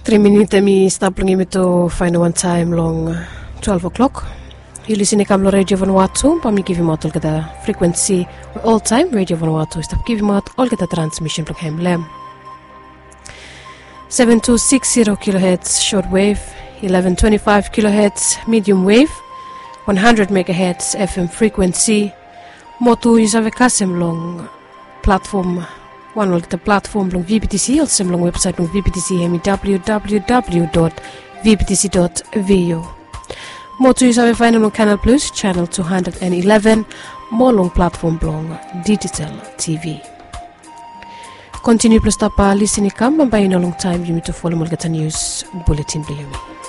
3 minutes mi stapling to final one time long 12 o'clock. You listen to Radio Vanuatu, but me give him out all the frequency all time Radio Vanuatu. Stop giving out all the transmission from him. 7260 kilohertz shortwave, 1125 kilohertz medium wave, 100 megahertz FM frequency. Motu is a kasem long platform. One of the platform long VPTC, also long website long VPTC www.vptc.vu. Motu is a final on Canal Plus channel 211, more long platform long digital TV. Continue plus tapa listening come by in a long time you need to follow Mulgata News Bulletin Blue.